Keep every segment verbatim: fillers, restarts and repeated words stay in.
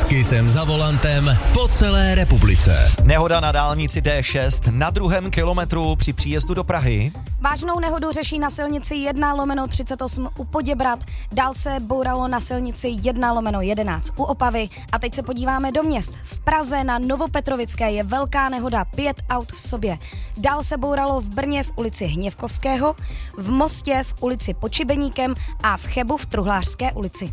Kissem za volantem po celé republice. Nehoda na dálnici D šest na druhém kilometru při příjezdu do Prahy. Vážnou nehodu řeší na silnici jedna lomeno třicet osm u Poděbrad, dál se bouralo na silnici jedna lomeno jedenáct u Opavy a teď se podíváme do měst. V Praze na Novopetrovické je velká nehoda, pět aut v sobě. Dál se bouralo v Brně v ulici Hněvkovského, v Mostě v ulici Podšibeníkem a v Chebu v Truhlářské ulici.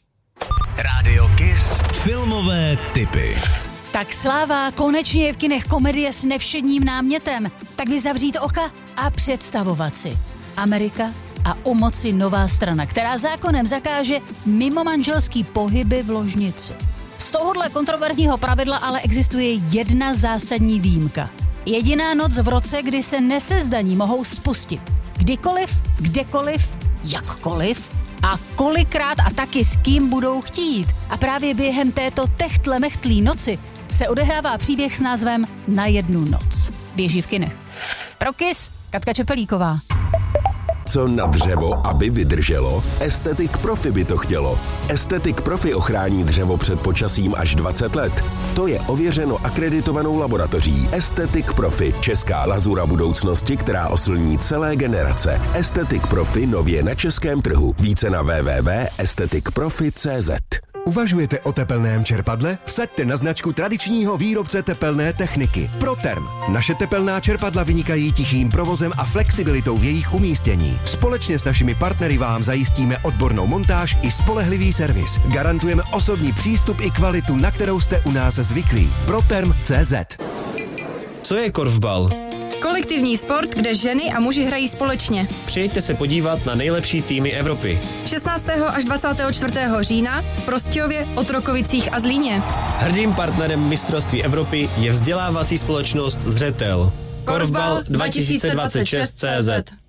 Rádio Kiss. Filmové tipy. Tak sláva, konečně je v kinech komedie s nevšedním námětem. Tak vy zavřít oka a představovat si. Amerika a u moci nová strana, která zákonem zakáže mimo manželský pohyby v ložnici. Z tohohle kontroverzního pravidla ale existuje jedna zásadní výjimka. Jediná noc v roce, kdy se nesezdaní mohou spustit. Kdykoliv, kdekoliv, jakkoliv a kolikrát a taky s kým budou chtít. A právě během této techtle mechtlý noci se odehrává příběh s názvem Na jednu noc. Běží v kinech. Pro Kiss, Katka Čepelíková. Co na dřevo, aby vydrželo? Estetik Profi by to chtělo. Estetik Profi ochrání dřevo před počasím až dvacet let. To je ověřeno akreditovanou laboratoří. Estetik Profi, česká lazura budoucnosti, která oslní celé generace. Estetik Profi nově na českém trhu. Více na w w w tečka estetik profi tečka c z. Uvažujete o tepelném čerpadle? Vsaďte na značku tradičního výrobce tepelné techniky Proterm. Naše tepelná čerpadla vynikají tichým provozem a flexibilitou v jejich umístění. Společně s našimi partnery vám zajistíme odbornou montáž i spolehlivý servis. Garantujeme osobní přístup i kvalitu, na kterou jste u nás zvyklí. Proterm tečka c z. Co je korfbal? Kolektivní sport, kde ženy a muži hrají společně. Přijďte se podívat na nejlepší týmy Evropy. šestnáctého až dvacátého čtvrtého října v Prostějově, Otrokovicích a Zlíně. Hrdým partnerem mistrovství Evropy je vzdělávací společnost Zřetel. Korfbal dva tisíce dvacet šest tečka cé zet.